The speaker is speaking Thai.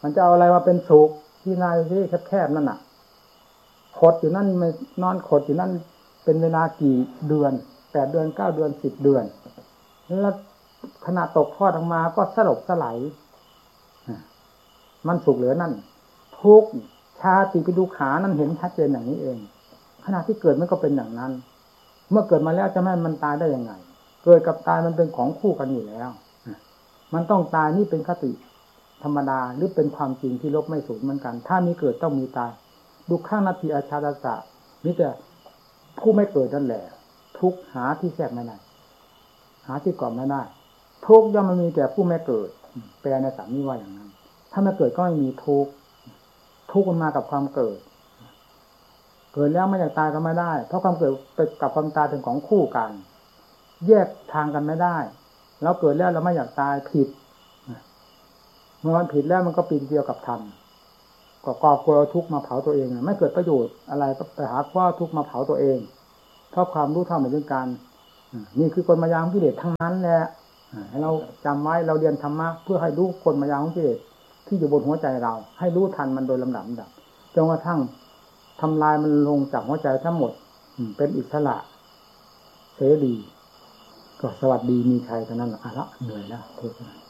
มันจะเอาอะไรมาเป็นสุขที่นายที่แคบๆนั่นน่ะขดอยู่นั่นไม่นอนขดอยู่นั่นเป็นเวลากี่เดือน8 เดือน9 เดือน10 เดือนแล้วขณะตกทอดออกมาก็สลบสลายมันสุขเหลือนั่นทุกชาติปิดุขานั่นเห็นชัดเจนอย่างนี้เองขณะที่เกิดมันก็เป็นอย่างนั้นเมื่อเกิดมาแล้วจะไม่มันตายได้ยังไงเกิดกับตายมันเป็นของคู่กันอยู่แล้วมันต้องตายนี่เป็นคติธรรมดาหรือเป็นความจริงที่ลบไม่สูญเหมือนกันถ้ามีเกิดต้องมีตายดุข้างนาทีอาชาตสะนี่แต่ผู้ไม่เกิดนั่นแหละทุกหาที่แทรกไม่ได้หาที่ก่อไม่ได้ทุกย่อมมันมีแต่ผู้ไม่เกิดแปลในสามนี้ว่าอย่างนั้นถ้าไม่เกิดก็ไม่มีทุกมันมากับความเกิดเกิดแล้วไม่อยากตายก็ไม่ได้เพราะความเกิดกับความตายเป็นของคู่กันแยกทางกันไม่ได้แล้วเกิดแล้วเราไม่อยากตายผิดเมื่อมันผิดแล้วมันก็ปีนเดียวกับธรรมก็ก่อกลัวทุกข์มาเผาตัวเองไม่เกิดประโยชน์อะไรก็ไปหาว่าทุกข์มาเผาตัวเองเพราะความรู้เท่าไม่ถึงการนี่คือกลมายาของกิเลสทั้งนั้นแหละให้เราจำไว้เราเรียนธรรมะเพื่อให้รู้กลมายาของกิเลสที่อยู่บนหัวใจเราให้รู้ทันมันโดยลำดับจนกระทั่งทำลายมันลงจากหัวใจทั้งหมดเป็นอิสระเสรีก็สวัสดีมีชัยเท่านั้นละเหนื่อยแล้วเทศนา